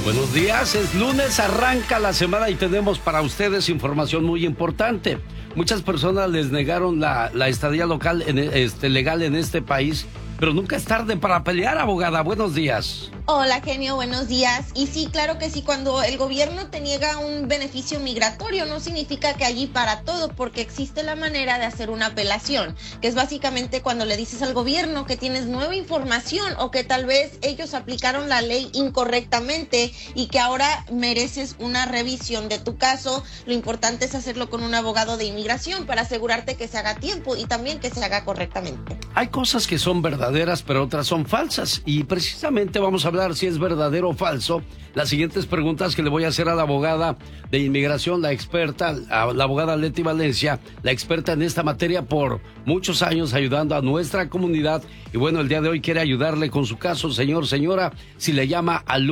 Buenos días, es lunes, arranca la semana y tenemos para ustedes información muy importante. Muchas personas les negaron la estadía local legal en este país, pero nunca es tarde para pelear, abogada. Buenos días. Hola, genio, buenos días. Y sí, claro que sí, cuando el gobierno te niega un beneficio migratorio no significa que allí para todo, porque existe la manera de hacer una apelación, que es básicamente cuando le dices al gobierno que tienes nueva información o que tal vez ellos aplicaron la ley incorrectamente y que ahora mereces una revisión de tu caso. Lo importante es hacerlo con un abogado de inmigración para asegurarte que se haga a tiempo y también que se haga correctamente. Hay cosas que son verdaderas, pero otras son falsas, y precisamente vamos a hablar si es verdadero o falso. Las siguientes preguntas que le voy a hacer a la abogada de inmigración, la experta, a la abogada Leti Valencia, la experta en esta materia por muchos años ayudando a nuestra comunidad. Y bueno, el día de hoy quiere ayudarle con su caso, señora, si le llama al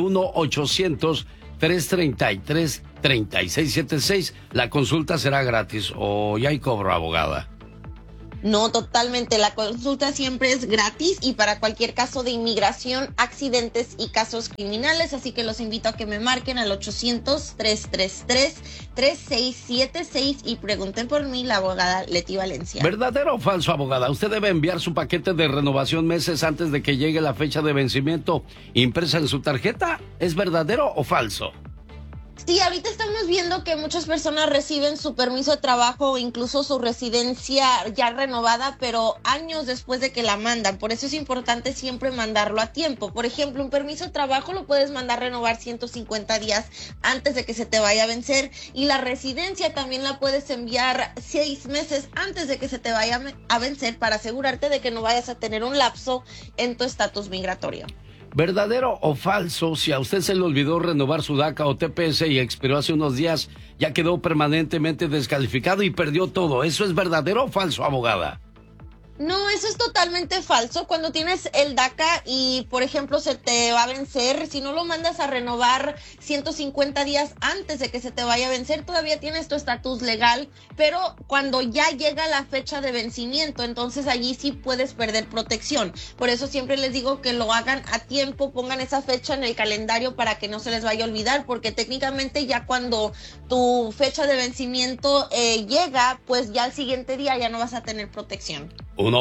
1-800-333-3676. La consulta será gratis o ya hay cobro, abogada. No, totalmente. La consulta siempre es gratis y para cualquier caso de inmigración, accidentes y casos criminales. Así que los invito a que me marquen al 800-333-3676 y pregunten por mí, la abogada Leti Valencia. ¿Verdadero o falso, abogada? Usted debe enviar su paquete de renovación meses antes de que llegue la fecha de vencimiento impresa en su tarjeta. ¿Es verdadero o falso? Sí, ahorita estamos viendo que muchas personas reciben su permiso de trabajo o incluso su residencia ya renovada, pero años después de que la mandan. Por eso es importante siempre mandarlo a tiempo. Por ejemplo, un permiso de trabajo lo puedes mandar a renovar 150 días antes de que se te vaya a vencer. Y la residencia también la puedes enviar 6 meses antes de que se te vaya a vencer para asegurarte de que no vayas a tener un lapso en tu estatus migratorio. ¿Verdadero o falso? Si a usted se le olvidó renovar su DACA o TPS y expiró hace unos días, ya quedó permanentemente descalificado y perdió todo. ¿Eso es verdadero o falso, abogada? No, eso es totalmente falso. Cuando tienes el DACA y, por ejemplo, se te va a vencer, si no lo mandas a renovar 150 días antes de que se te vaya a vencer, todavía tienes tu estatus legal, pero cuando ya llega la fecha de vencimiento, entonces allí sí puedes perder protección. Por eso siempre les digo que lo hagan a tiempo, pongan esa fecha en el calendario para que no se les vaya a olvidar, porque técnicamente ya cuando tu fecha de vencimiento llega, pues ya al siguiente día ya no vas a tener protección.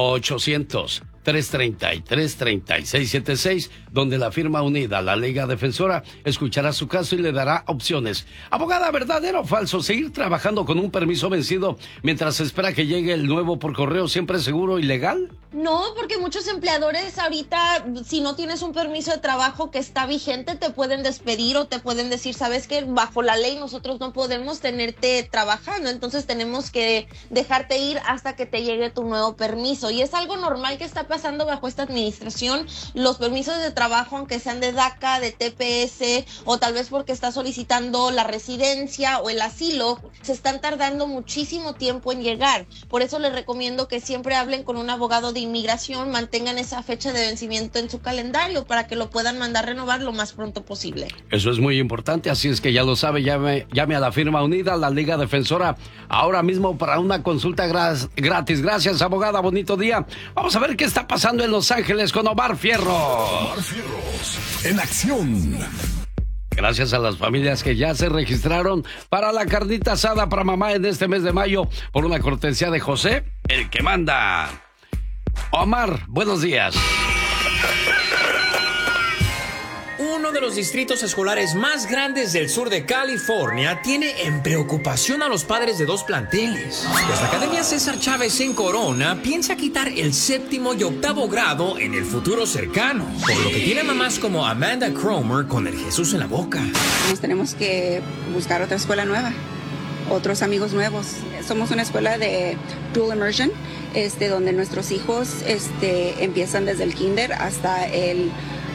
1-800-333-3676, donde la firma unida, la Liga Defensora, escuchará su caso y le dará opciones. Abogada, ¿verdadero o falso? ¿Seguir trabajando con un permiso vencido mientras se espera que llegue el nuevo por correo siempre es seguro y legal? No, porque muchos empleadores ahorita, si no tienes un permiso de trabajo que está vigente, te pueden despedir o te pueden decir, sabes que bajo la ley nosotros no podemos tenerte trabajando, entonces tenemos que dejarte ir hasta que te llegue tu nuevo permiso. Y es algo normal que está pasando bajo esta administración. Los permisos de trabajo, aunque sean de DACA, de TPS o tal vez porque está solicitando la residencia o el asilo, se están tardando muchísimo tiempo en llegar. Por eso les recomiendo que siempre hablen con un abogado de inmigración, mantengan esa fecha de vencimiento en su calendario para que lo puedan mandar a renovar lo más pronto posible. Eso es muy importante, así es que ya lo sabe, llame a la firma unida, la Liga Defensora, ahora mismo para una consulta gratis. Gracias, abogada, bonito día. Vamos a ver qué está pasando en Los Ángeles con Omar Fierros. Omar Fierros, en acción. Gracias a las familias que ya se registraron para la carnita asada para mamá en este mes de mayo por una cortesía de José, el que manda. Omar, buenos días. Uno de los distritos escolares más grandes del sur de California tiene en preocupación a los padres de 2 planteles. Pues la Academia César Chávez en Corona piensa quitar el 7º y 8º grado en el futuro cercano, por lo que tiene mamás como Amanda Cromer con el Jesús en la boca. Nos tenemos que buscar otra escuela nueva, otros amigos nuevos. Somos una escuela de dual immersion, donde nuestros hijos empiezan desde el kinder hasta el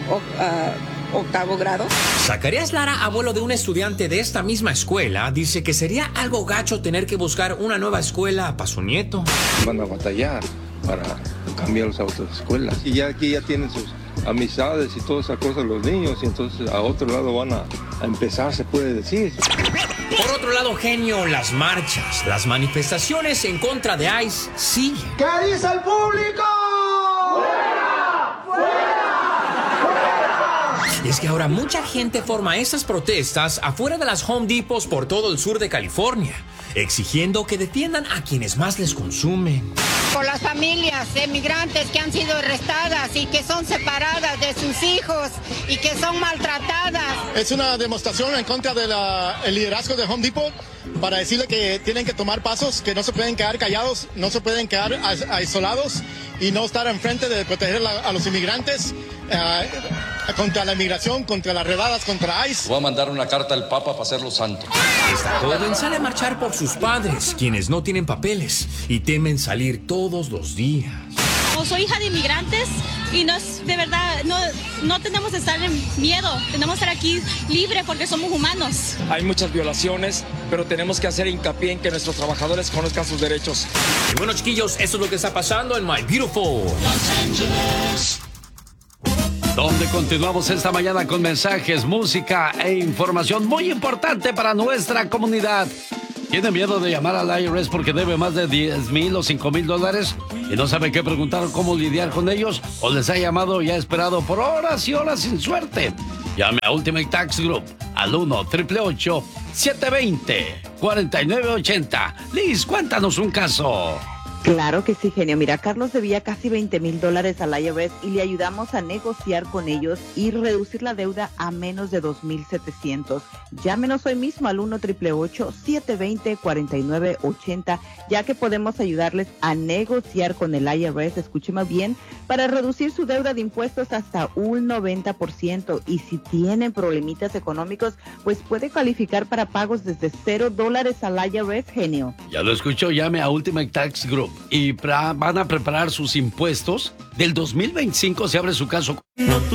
8º grado. Zacarías Lara, abuelo de un estudiante de esta misma escuela, dice que sería algo gacho tener que buscar una nueva escuela para su nieto. Van a batallar para cambiarlos a otras escuelas. Y ya aquí ya tienen sus amistades y todas esas cosas los niños, y entonces a otro lado van a empezar, se puede decir. Por otro lado, genio, las marchas, las manifestaciones en contra de ICE siguen. ¿Qué dice el público? ¡Fuera! ¡Fuera! Y es que ahora mucha gente forma estas protestas afuera de las Home Depots por todo el sur de California, exigiendo que defiendan a quienes más les consumen. Por las familias emigrantes que han sido arrestadas y que son separadas de sus hijos y que son maltratadas. Es una demostración en contra del liderazgo de Home Depot para decirle que tienen que tomar pasos, que no se pueden quedar callados, no se pueden quedar aislados y no estar enfrente de proteger a los inmigrantes contra la inmigración, contra las redadas, contra ICE. Voy a mandar una carta al Papa para hacerlo santo. Esta joven sale a marchar por sus padres, quienes no tienen papeles y temen salir todos los días. Soy hija de inmigrantes y de verdad, no tenemos que estar en miedo, tenemos que estar aquí libre porque somos humanos. Hay muchas violaciones, pero tenemos que hacer hincapié en que nuestros trabajadores conozcan sus derechos. Y bueno, chiquillos, eso es lo que está pasando en My Beautiful Los Angeles, donde continuamos esta mañana con mensajes, música e información muy importante para nuestra comunidad. ¿Tiene miedo de llamar al IRS porque debe más de $10,000 o $5,000 y no sabe qué preguntar o cómo lidiar con ellos? ¿O les ha llamado y ha esperado por horas y horas sin suerte? Llame a Ultimate Tax Group al 1-888-720-4980. Liz, cuéntanos un caso. Claro que sí, genio. Mira, Carlos debía casi $20,000 al IRS y le ayudamos a negociar con ellos y reducir la deuda a menos de $2,700. Llámenos hoy mismo al 1-888-720-4980, ya que podemos ayudarles a negociar con el IRS, escúcheme bien, para reducir su deuda de impuestos hasta un 90%. Y si tienen problemitas económicos, pues puede calificar para pagos desde $0 al IRS, genio. Ya lo escuchó, llame a Ultimate Tax Group y van a preparar sus impuestos. Del 2025 se abre su caso.